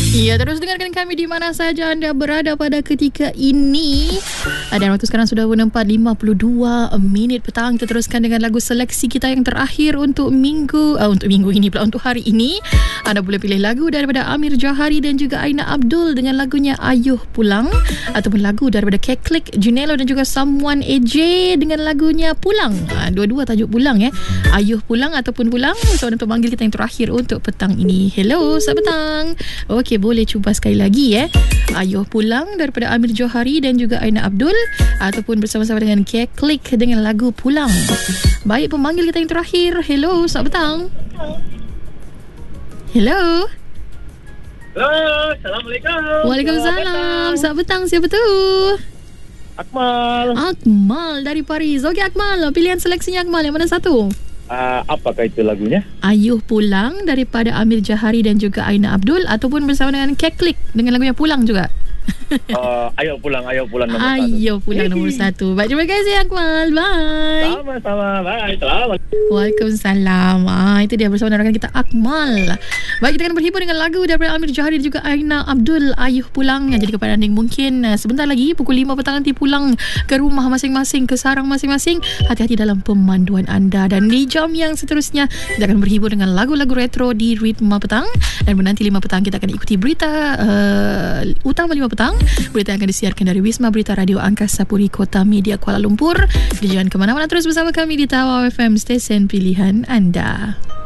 Ya, terus dengarkan kami di mana saja anda berada pada ketika ini. Dan waktu sekarang sudah 4:52 minit petang. Kita teruskan dengan lagu seleksi kita yang terakhir untuk minggu ini pula, untuk hari ini. Anda boleh pilih lagu daripada Amir Johari dan juga Aina Abdul dengan lagunya Ayuh Pulang, ataupun lagu daripada Keklik, Junelo dan juga Someone AJ dengan lagunya Pulang. Dua-dua tajuk Pulang ya. Ayuh Pulang ataupun Pulang. So, untuk panggil kita yang terakhir untuk petang ini. Hello, selamat petang. Okey, boleh cuba sekali lagi ya. Ayuh Pulang daripada Amir Johari dan juga Aina Abdul, ataupun bersama-sama dengan Keklik dengan lagu Pulang. Baik, pemanggil kita yang terakhir. Hello, selamat petang. Hello. Hello, Assalamualaikum. Waalaikumsalam. Selamat petang. Siapa tu? Akmal dari Paris. Okey Akmal, pilihan seleksinya Akmal yang mana satu? Apakah itu lagunya? Ayuh Pulang daripada Amir Johari dan juga Aina Abdul, ataupun bersama dengan Keklik dengan lagunya Pulang juga. Ayuh pulang nombor Ayuh Pulang nombor 1. Baik, terima kasih Akmal. Bye. Sama-sama. Bye. Selamat. Waalaikumsalam. Itu dia bersama dengan rakan kita Akmal. Baik, kita akan berhibur dengan lagu daripada Amir Johari dan juga Aina Abdul, Ayuh Pulang. Jadi kepada anda yang mungkin sebentar lagi pukul 5 petang nanti pulang ke rumah masing-masing, ke sarang masing-masing, hati-hati dalam pemanduan anda. Dan di jam yang seterusnya kita akan berhibur dengan lagu-lagu retro di Ritma Petang. Dan menanti 5 petang kita akan ikuti berita utama 5 petang. Berita yang akan disiarkan dari Wisma Berita Radio Angkasa Puri Kota Media Kuala Lumpur. Jadi jangan ke mana-mana, terus bersama kami di Tawau FM, stesen pilihan anda.